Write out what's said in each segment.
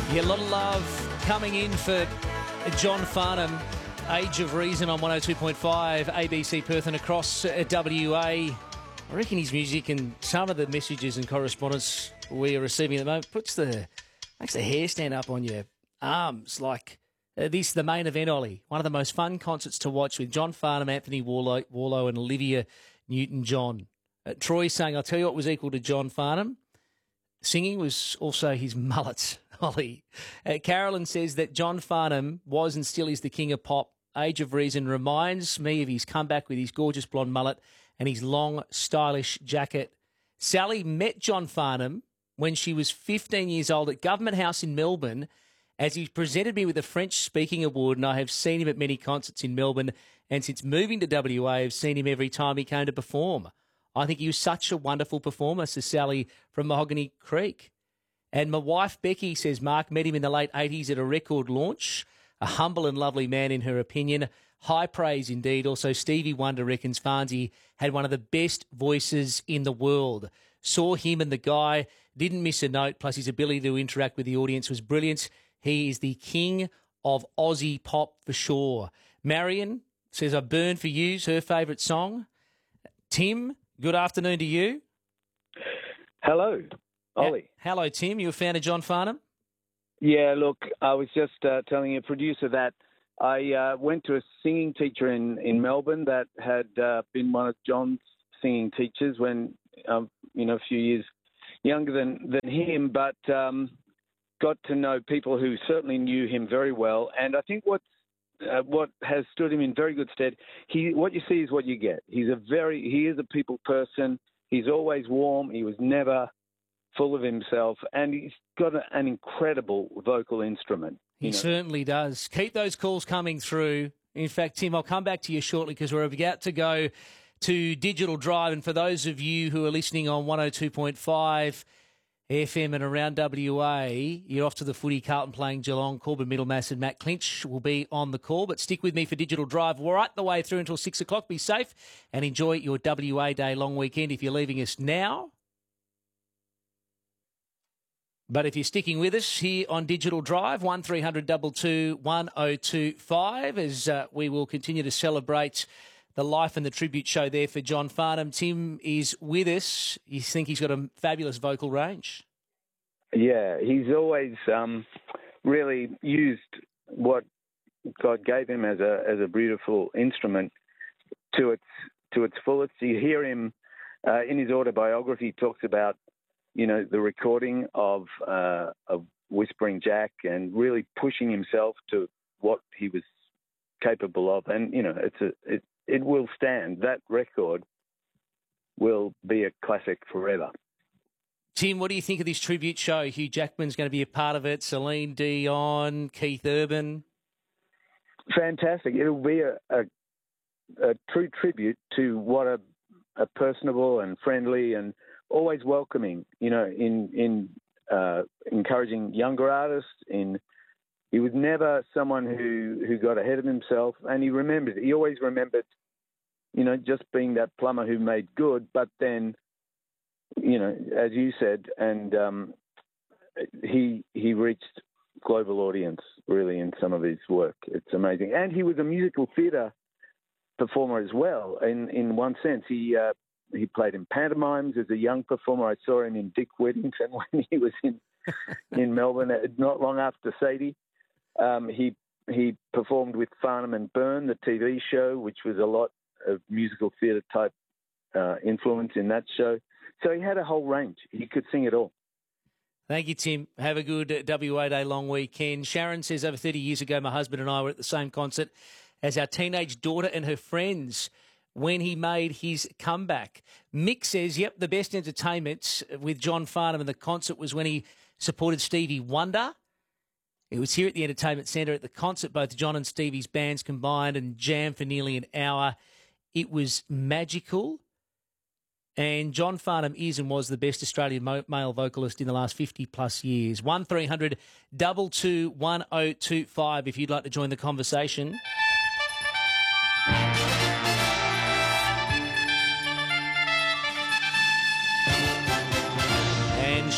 Yeah, a lot of love coming in for John Farnham, Age of Reason on 102.5, ABC Perth and across WA. I reckon his music and some of the messages and correspondence we are receiving at the moment makes the hair stand up on your arms like this, the main event, Ollie. One of the most fun concerts to watch with John Farnham, Anthony Warlow and Olivia Newton-John. Troy saying, I'll tell you what was equal to John Farnham. Singing was also his mullet, Ollie. Carolyn says that John Farnham was and still is the king of pop. Age of Reason reminds me of his comeback with his gorgeous blonde mullet and his long, stylish jacket. Sally met John Farnham when she was 15 years old at Government House in Melbourne as he presented me with a French Speaking Award, and I have seen him at many concerts in Melbourne, and since moving to WA, I've seen him every time he came to perform. I think he was such a wonderful performer, says Sally from Mahogany Creek. And my wife, Becky, says Mark met him in the late 80s at a record launch. A humble and lovely man in her opinion. High praise indeed. Also, Stevie Wonder reckons Farnsey had one of the best voices in the world. Saw him and the guy, didn't miss a note, plus his ability to interact with the audience was brilliant. He is the king of Aussie pop for sure. Marion says, I burn for you's her favourite song. Tim, good afternoon to you. Hello, Ollie. Hello, Tim. You a fan of John Farnham? Yeah, look, I was just telling your producer that I went to a singing teacher in Melbourne that had been one of John's singing teachers when, a few years younger than him, but got to know people who certainly knew him very well. And I think what has stood him in very good stead, what you see is what you get. He is a people person. He's always warm. He was never full of himself, and he's got an incredible vocal instrument. He certainly does. Keep those calls coming through. In fact, Tim, I'll come back to you shortly because we're about to go to Digital Drive. And for those of you who are listening on 102.5 FM and around WA, you're off to the footy. Carlton playing Geelong. Corbin Middlemass and Matt Clinch will be on the call. But stick with me for Digital Drive. We're right the way through until 6 o'clock. Be safe and enjoy your WA Day long weekend if you're leaving us now. But if you're sticking with us here on Digital Drive, 1300 22 1025, as we will continue to celebrate the life and the tribute show there for John Farnham. Tim is with us. You think he's got a fabulous vocal range? Yeah, he's always really used what God gave him as a beautiful instrument to its fullest. You hear him in his autobiography, he talks about the recording of Whispering Jack and really pushing himself to what he was capable of. And, it will stand. That record will be a classic forever. Tim, what do you think of this tribute show? Hugh Jackman's going to be a part of it, Celine Dion, Keith Urban. Fantastic. It'll be a true tribute to what a personable and friendly and always welcoming, in encouraging younger artists. He was never someone who got ahead of himself, and he always remembered, just being that plumber who made good. But then, as you said, and he reached global audience really in some of his work. It's amazing, and he was a musical theatre performer as well. In one sense, he played in pantomimes as a young performer. I saw him in Dick Whittington when he was in Melbourne, not long after Sadie. He performed with Farnham and Byrne, the TV show, which was a lot of musical theatre type influence in that show. So he had a whole range. He could sing it all. Thank you, Tim. Have a good WA Day long weekend. Sharon says, over 30 years ago, my husband and I were at the same concert as our teenage daughter and her friends when he made his comeback. Mick says, yep, the best entertainment with John Farnham and the concert was when he supported Stevie Wonder. It was here at the Entertainment Centre at the concert, both John and Stevie's bands combined and jammed for nearly an hour. It was magical. And John Farnham is and was the best Australian male vocalist in the last 50-plus years. 1300 22 1025 if you'd like to join the conversation.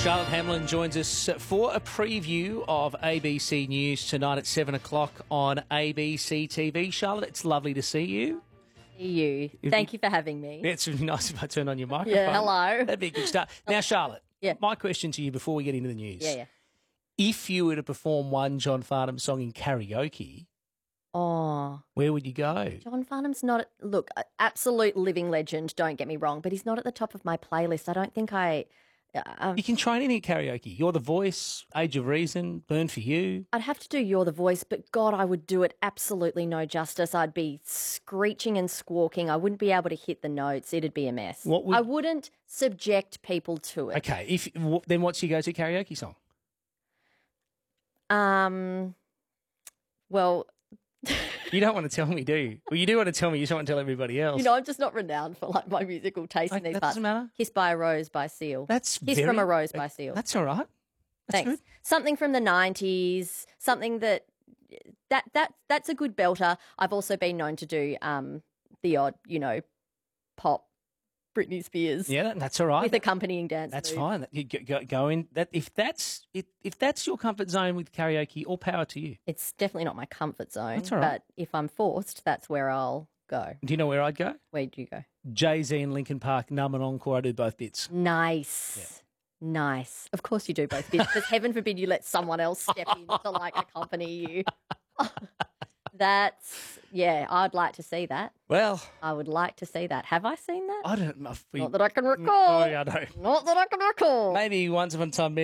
Charlotte Hamlin joins us for a preview of ABC News tonight at 7 o'clock on ABC TV. Charlotte, it's lovely to see you. Thank you for having me. It's really nice if I turn on your microphone. Yeah, hello. That'd be a good start. Now, Charlotte, Yeah. my question to you before we get into the news. Yeah. If you were to perform one John Farnham song in karaoke, Oh, where would you go? John Farnham's not, look, absolute living legend, don't get me wrong, but he's not at the top of my playlist. I don't think You can try any karaoke. You're the Voice, Age of Reason, Burn for You. I'd have to do You're the Voice, but God, I would do it absolutely no justice. I'd be screeching and squawking. I wouldn't be able to hit the notes. It'd be a mess. I wouldn't subject people to it. Okay, then what's your go-to karaoke song? Well... You don't want to tell me, do you? Well, you do want to tell me. You just want to tell everybody else. You know, I'm just not renowned for like my musical taste in these that parts. doesn't matter. Kiss by a Rose by Seal. Kiss from a Rose by Seal. That's all right. That's Thanks. good. Something from the 90s, something that's a good belter. I've also been known to do the odd, pop Britney Spears. Yeah, that's all right. With accompanying dance. That's moves. fine. You go in. If that's your comfort zone with karaoke, all power to you. It's definitely not my comfort zone. That's all right. But if I'm forced, that's where I'll go. Do you know where I'd go? Where'd you go? Jay-Z and Linkin Park, Numb and Encore. I do both bits. Nice. Yeah. Nice. Of course you do both bits, because heaven forbid you let someone else step in to like accompany you. I'd like to see that. Well, I would like to see that. Have I seen that? I don't know. Not that I can recall. Oh, yeah, I know. Not that I can recall. Maybe once upon a time.